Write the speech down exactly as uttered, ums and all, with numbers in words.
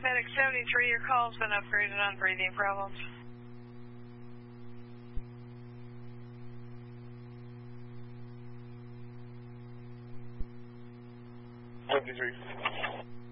Medic seventy-three, your call's been upgraded on breathing problems. seventy-three.